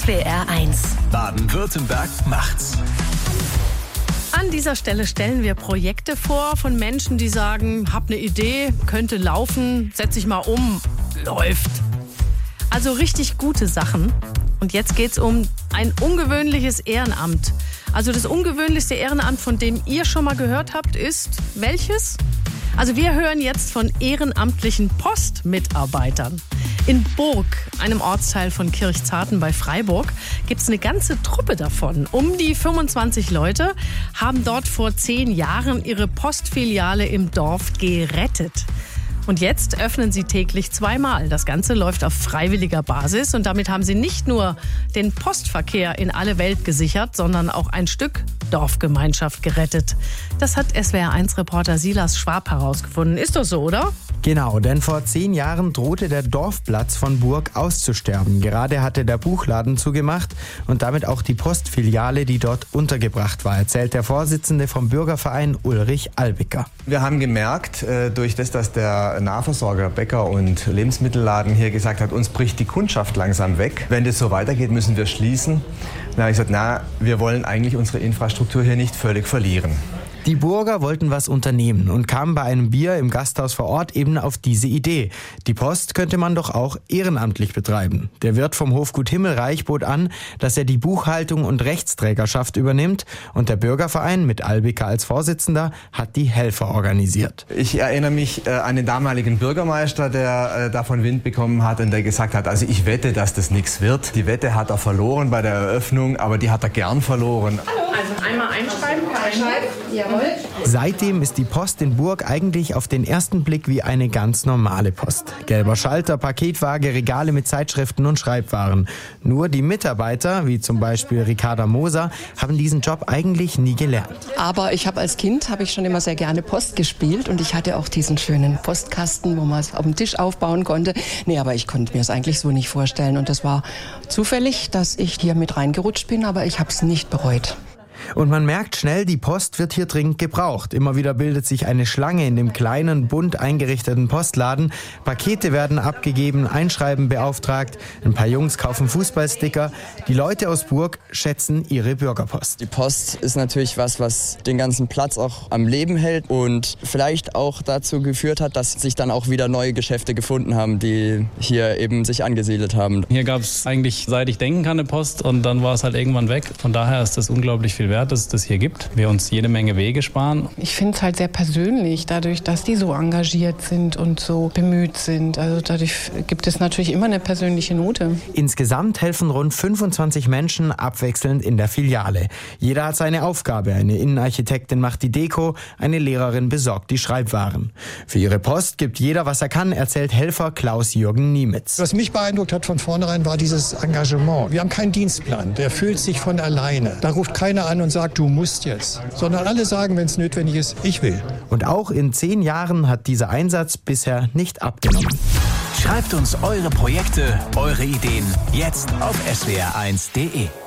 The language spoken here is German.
SWR1. Baden-Württemberg macht's. An dieser Stelle stellen wir Projekte vor von Menschen, die sagen, hab eine Idee, könnte laufen, setz ich mal um, läuft. Also richtig gute Sachen. Und jetzt geht's um ein ungewöhnliches Ehrenamt. Also das ungewöhnlichste Ehrenamt, von dem ihr schon mal gehört habt, ist welches? Also wir hören jetzt von ehrenamtlichen Postmitarbeitern. In Burg, einem Ortsteil von Kirchzarten bei Freiburg, gibt es eine ganze Truppe davon. Um die 25 Leute haben dort vor 10 Jahren ihre Postfiliale im Dorf gerettet. Und jetzt öffnen sie täglich 2-mal. Das Ganze läuft auf freiwilliger Basis und damit haben sie nicht nur den Postverkehr in alle Welt gesichert, sondern auch ein Stück Dorfgemeinschaft gerettet. Das hat SWR1-Reporter Silas Schwab herausgefunden. Ist doch so, oder? Genau, denn vor 10 Jahren drohte der Dorfplatz von Burg auszusterben. Gerade hatte der Buchladen zugemacht und damit auch die Postfiliale, die dort untergebracht war, erzählt der Vorsitzende vom Bürgerverein Ulrich Albicker. Wir haben gemerkt, durch das, dass der Nahversorger, Bäcker und Lebensmittelladen hier gesagt hat, uns bricht die Kundschaft langsam weg. Wenn das so weitergeht, müssen wir schließen. Dann habe ich gesagt, wir wollen eigentlich unsere Infrastruktur hier nicht völlig verlieren. Die Burger wollten was unternehmen und kamen bei einem Bier im Gasthaus vor Ort eben auf diese Idee. Die Post könnte man doch auch ehrenamtlich betreiben. Der Wirt vom Hofgut Himmelreich bot an, dass er die Buchhaltung und Rechtsträgerschaft übernimmt und der Bürgerverein mit Albicker als Vorsitzender hat die Helfer organisiert. Ich erinnere mich an den damaligen Bürgermeister, der davon Wind bekommen hat und der gesagt hat, also ich wette, dass das nichts wird. Die Wette hat er verloren bei der Eröffnung, aber die hat er gern verloren. Also einmal einschreiben. Jawohl. Seitdem ist die Post in Burg eigentlich auf den ersten Blick wie eine ganz normale Post. Gelber Schalter, Paketwaage, Regale mit Zeitschriften und Schreibwaren. Nur die Mitarbeiter, wie zum Beispiel Ricarda Moser, haben diesen Job eigentlich nie gelernt. Aber als Kind schon immer sehr gerne Post gespielt und ich hatte auch diesen schönen Postkasten, wo man es auf dem Tisch aufbauen konnte. Aber ich konnte mir es eigentlich so nicht vorstellen und das war zufällig, dass ich hier mit reingerutscht bin, aber ich habe es nicht bereut. Und man merkt schnell, die Post wird hier dringend gebraucht. Immer wieder bildet sich eine Schlange in dem kleinen, bunt eingerichteten Postladen. Pakete werden abgegeben, Einschreiben beauftragt. Ein paar Jungs kaufen Fußballsticker. Die Leute aus Burg schätzen ihre Bürgerpost. Die Post ist natürlich was den ganzen Platz auch am Leben hält und vielleicht auch dazu geführt hat, dass sich dann auch wieder neue Geschäfte gefunden haben, die hier eben sich angesiedelt haben. Hier gab es eigentlich, seit ich denken kann, eine Post und dann war es halt irgendwann weg. Von daher ist das unglaublich viel wert, dass es das hier gibt. Wir uns jede Menge Wege sparen. Ich finde es halt sehr persönlich, dadurch, dass die so engagiert sind und so bemüht sind. Also dadurch gibt es natürlich immer eine persönliche Note. Insgesamt helfen rund 25 Menschen abwechselnd in der Filiale. Jeder hat seine Aufgabe. Eine Innenarchitektin macht die Deko, eine Lehrerin besorgt die Schreibwaren. Für ihre Post gibt jeder, was er kann, erzählt Helfer Klaus-Jürgen Niemitz. Was mich beeindruckt hat von vornherein, war dieses Engagement. Wir haben keinen Dienstplan, der füllt sich von alleine. Da ruft keiner an und sagt, du musst jetzt. Sondern alle sagen, wenn es notwendig ist, ich will. Und auch in 10 Jahren hat dieser Einsatz bisher nicht abgenommen. Schreibt uns eure Projekte, eure Ideen jetzt auf swr1.de.